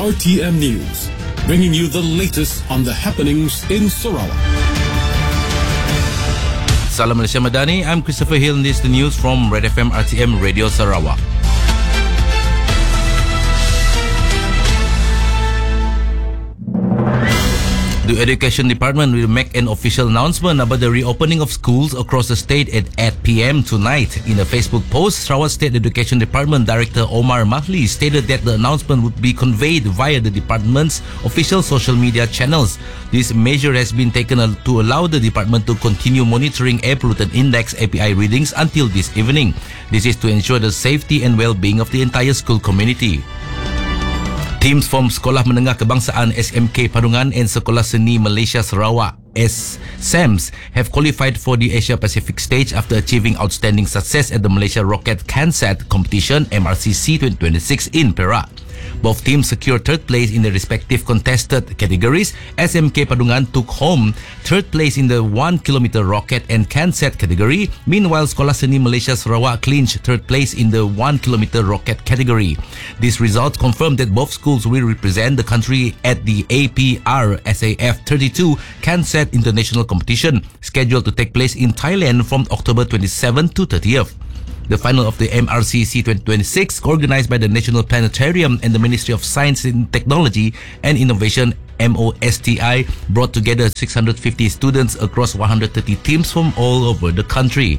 RTM News, bringing you the latest on the happenings in Sarawak. Salam Malaysia Madani, I'm Christopher Hill and this is the news from Red FM RTM Radio Sarawak. The Education Department will make an official announcement about the reopening of schools across the state at 8 p.m. tonight. In a Facebook post, Sarawak State Education Department Director Omar Mahli stated that the announcement would be conveyed via the department's official social media channels. This measure has been taken to allow the department to continue monitoring Air Pollutant Index API readings until this evening. This is to ensure the safety and well-being of the entire school community. Teams from Sekolah Menengah Kebangsaan SMK Padungan and Sekolah Seni Malaysia Sarawak SAMS have qualified for the Asia Pacific stage after achieving outstanding success at the Malaysia Rocket CanSat competition MRCC 2026 in Perak. Both teams secured third place in their respective contested categories. SMK Padungan took home third place in the 1 km rocket and CanSat category. Meanwhile, Sekolah Seni Malaysia Sarawak clinched third place in the 1 km rocket category. These results confirm that both schools will represent the country at the APR SAF 32 CanSat International Competition, scheduled to take place in Thailand from October 27 to 30th. The final of the MRCC 2026, organized by the National Planetarium and the Ministry of Science and Technology and Innovation MOSTI, brought together 650 students across 130 teams from all over the country.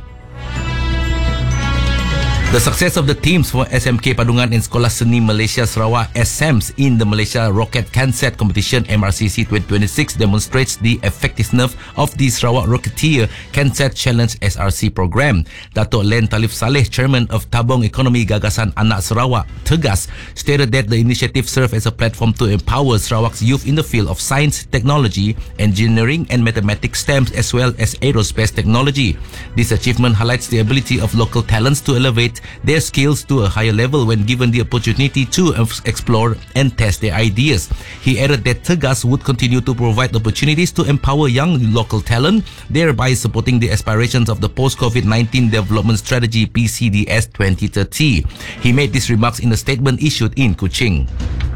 The success of the teams for SMK Padungan and Sekolah Seni Malaysia Sarawak SAMS in the Malaysia Rocket CanSat competition MRCC 2026 demonstrates the effectiveness of the Sarawak Rocketeer CanSat Challenge SRC program. Dato' Len Talif Saleh, chairman of Tabung Ekonomi Gagasan Anak Sarawak, Tegas, stated that the initiative serves as a platform to empower Sarawak's youth in the field of science, technology, engineering and mathematics STEM as well as aerospace technology. This achievement highlights the ability of local talents to elevate their skills to a higher level when given the opportunity to explore and test their ideas. He added that Tegas would continue to provide opportunities to empower young local talent, thereby supporting the aspirations of the Post-COVID-19 Development Strategy PCDS 2030. He made these remarks in a statement issued in Kuching.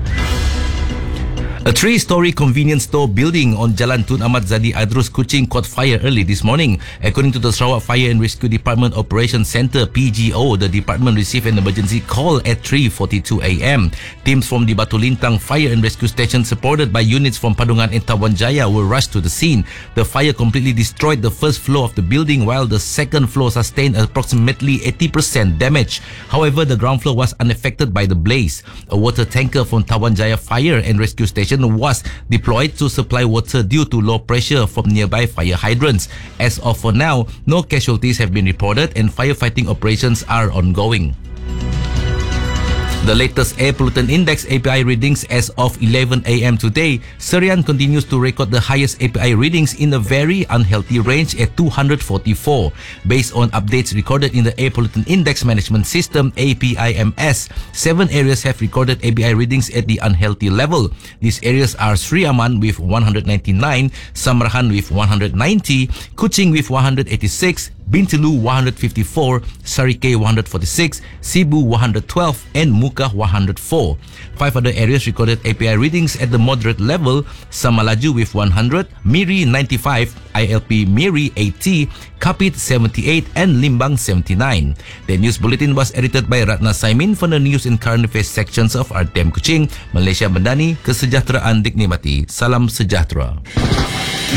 A 3-story convenience store building on Jalan Tun Ahmad Zadi Adrus, Kuching caught fire early this morning. According to the Sarawak Fire and Rescue Department Operations Centre (PGO), the department received an emergency call at 3:42 a.m. Teams from the Batu Lintang Fire and Rescue Station, supported by units from Padungan and Tawanjaya, were rushed to the scene. The fire completely destroyed the first floor of the building, while the second floor sustained approximately 80% damage. However, the ground floor was unaffected by the blaze. A water tanker from Tawanjaya Fire and Rescue Station was deployed to supply water due to low pressure from nearby fire hydrants. As of for now, no casualties have been reported and firefighting operations are ongoing. The latest Air Pollutant Index API readings as of 11 a.m. today, Serian continues to record the highest API readings in a very unhealthy range at 244. Based on updates recorded in the Air Pollutant Index Management System APIMS, 7 areas have recorded API readings at the unhealthy level. These areas are Sri Aman with 199, Samarahan with 190, Kuching with 186, Bintulu 154, Sarike 146, Cebu 112 and Muka 104. 5 other areas recorded API readings at the moderate level: Samalaju with 100, Miri 95, ILP Miri 80, Kapit 78 and Limbang 79. The news bulletin was edited by Ratna Saimin for the news and current affairs sections of RTM Kuching. Malaysia Madani, kesejahteraan diknikmati. Salam sejahtera.